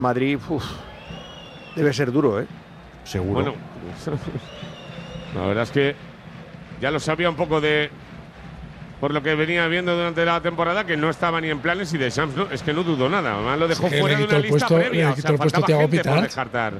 Madrid, debe ser duro, ¿eh? Seguro. Bueno, la verdad es que ya lo sabía un poco por lo que venía viendo durante la temporada, que no estaba ni en planes, y Deschamps no, es que no dudó nada. Además lo dejó fuera de una lista previa. O sea, faltaba gente por descartar.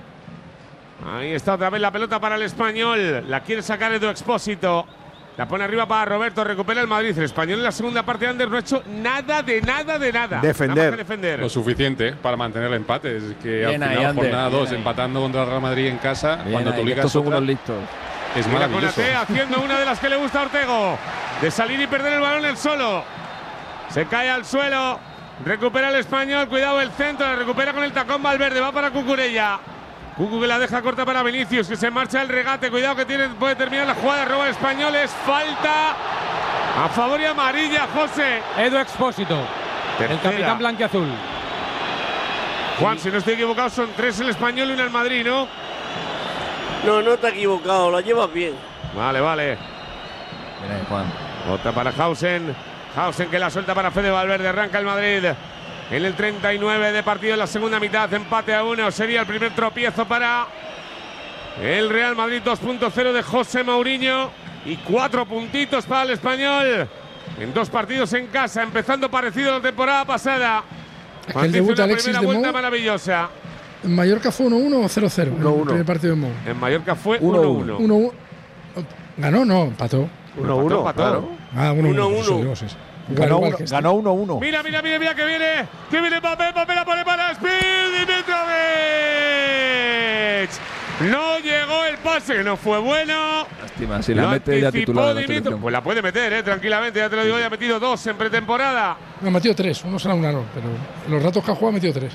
Ahí está otra vez la pelota para el Español. La quiere sacar Edu Expósito. La pone arriba para Roberto. Recupera el Madrid. El Español en la segunda parte de Ander no ha hecho nada de nada. Defender. Lo suficiente para mantener el empate. Es que bien al final, ahí, jornada 2, empatando contra el Real Madrid en casa, bien cuando ahí, tú ligas son otra, unos listos. Es mira, maravilloso. Konaté haciendo una de las que le gusta a Ortego, de salir y perder el balón él solo. Se cae al suelo. Recupera el Español. Cuidado el centro. La recupera con el tacón Valverde. Va para Cucurella. Cucu que la deja corta para Vinicius, que se marcha el regate. Cuidado que puede terminar la jugada. Roba el Español. Es falta a favor y amarilla, José. Edu Expósito, el capitán blanquiazul. Juan, si no estoy equivocado, son 3 el Español y 1 el Madrid, ¿no? No está equivocado, la llevas bien. Vale. Mira, Juan. Otra para Hausen. Hausen que la suelta para Fede Valverde. Arranca el Madrid. En el 39 de partido en la segunda mitad, empate a 1. Sería el primer tropiezo para el Real Madrid 2.0 de José Mourinho. Y 4 puntitos para el Español. En 2 partidos en casa, empezando parecido a la temporada pasada. Aquel debut de Alexis primera de vuelta Mou, maravillosa. ¿En Mallorca fue 1-1 o 0-0? 1-1. El primer partido de Mou. En Mallorca fue 1-1. 1-1. ¿Ganó? No, empató. 1-1, claro. Ah, 1-1. Ganó 1-1. Mira que viene. Que viene Mbappé la pone para Speed. Dimitrovic. No llegó el pase, que no fue bueno. Lástima, si la mete ya titular de la selección. Pues la puede meter, tranquilamente, ya te lo digo, ya ha metido 2 en pretemporada. No, ha metido 3, uno será un aro, pero en los ratos que ha jugado ha metido 3.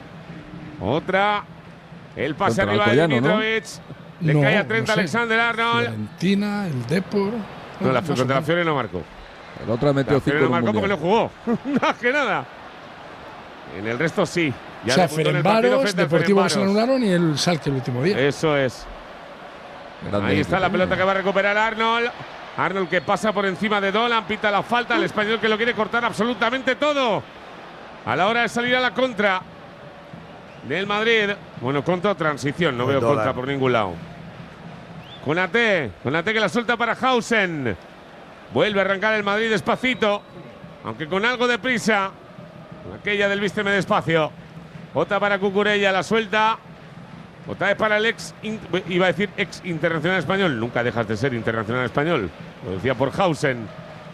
Otra. El pase Contra arriba de Alcoyano, Dimitrovic. Le cae a 30 Alexander-Arnold. Fiorentina, el Depor. No, la contra la Fiore no marcó. El otro ha metido 5 no marcó porque no jugó. Más que nada. En el resto sí. Ya o sea, Ferencváros, Deportivo que se lo anularon y el Schalke el último día. Eso es. Grande. Ahí está la pelota que va a recuperar Arnold. Arnold que pasa por encima de Dolan, pita la falta. El Español que lo quiere cortar absolutamente todo. A la hora de salir a la contra del Madrid. Bueno, contra o transición. No veo Dolan. contra por ningún lado. Konaté que la suelta para Hausen. Vuelve a arrancar el Madrid despacito, aunque con algo de prisa. Aquella del vísteme despacio. Otra para Cucurella, la suelta. Otra vez para el ex internacional español. Nunca dejas de ser internacional español. Lo decía por Hausen.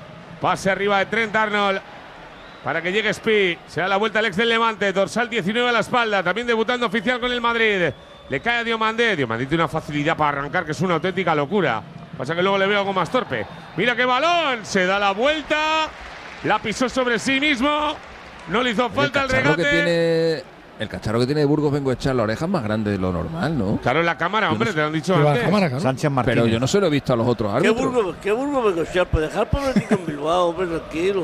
Pase arriba de Trent Arnold para que llegue Spi. Se da la vuelta al ex del Levante. Dorsal 19 a la espalda. También debutando oficial con el Madrid. Le cae a Diomandé. Diomandé tiene una facilidad para arrancar que es una auténtica locura. Pasa que luego le veo algo más torpe. Mira qué balón. Se da la vuelta. La pisó sobre sí mismo. No le hizo falta el regate. El cacharro que tiene de Burgos Bengoechea, la oreja es más grande de lo normal, ¿no? Claro, en la cámara, hombre, te lo han dicho antes. Cámara, Sánchez Martínez. Pero yo no se lo he visto a los otros árbitros. ¿Qué Burgos Bengoechea? Pues dejar pobletico en Bilbao, hombre, tranquilo.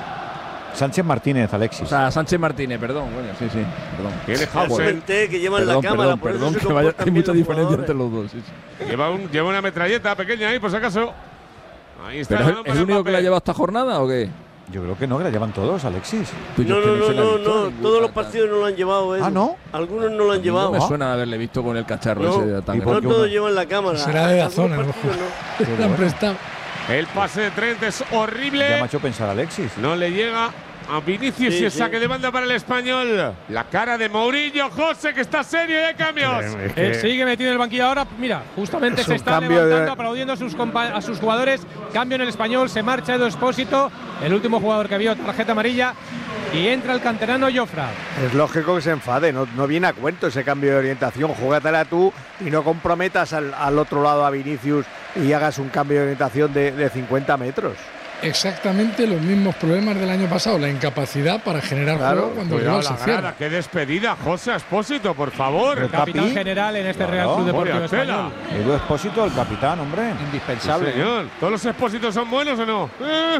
Sánchez Martínez, Alexis. O sea, Sánchez Martínez, perdón. Bueno, sí, perdón. Tiene Ya Hausen. comenté que llevan la cámara, por eso se que vaya, comportan hay bien mucha los diferencia jugadores. entre los dos. Sí. Lleva una metralleta pequeña ahí, por si acaso. Ahí está. ¿Pero es el único que la ha llevado esta jornada o qué? Yo creo que no, que la llevan todos, Alexis. Pues yo No, es que se la he visto no, ninguna, todos los tal. partidos no lo han llevado, Ah, ¿no? Algunos no lo han llevado. No me suena haberle visto con el cacharro No, ese tan ¿y por No qué todos uno? llevan la cámara. Será de la zona, Algunos a lo mejor. partidos no. Le han prestado. El pase de Trent es Ya horrible. me ha hecho pensar Alexis. No le llega a Vinicius y el saque de banda para el Español. La cara de Mourinho, José, que está serio y hay cambios. Él sigue metido en el banquillo ahora. Mira, justamente Es se un está cambio levantando, de- aplaudiendo a sus jugadores. Cambio en el Español, se marcha Edu Expósito, el último jugador que vio tarjeta amarilla. Y entra el canterano Jofra. Es lógico que se enfade, no viene a cuento ese cambio de orientación. Júgatela tú y no comprometas al otro lado a Vinicius y hagas un cambio de orientación de 50 metros. Exactamente los mismos problemas del año pasado, la incapacidad para generar juego cuando el Cuidado rival la se grada, cierra. qué despedida, José Expósito, por favor. Pero Capitán Capi, general en este claro, Real Club Deportivo Vaya tela. Español. Edu Expósito, el capitán, hombre. Indispensable. Sí, señor. ¿Todos los Expósitos son buenos o no?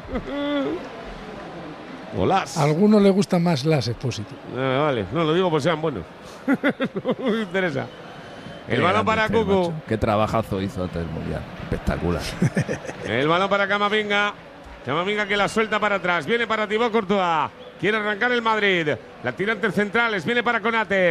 Hola. A algunos les gustan más las Expósito. Vale, no lo digo por sean buenos. No me interesa. El balón para Cucu. Qué trabajazo hizo antes del Mundial. Espectacular. El balón para Camavinga. Camavinga que la suelta para atrás. Viene para Thibaut Courtois. Quiere arrancar el Madrid. La tira entre centrales. Viene para Konate.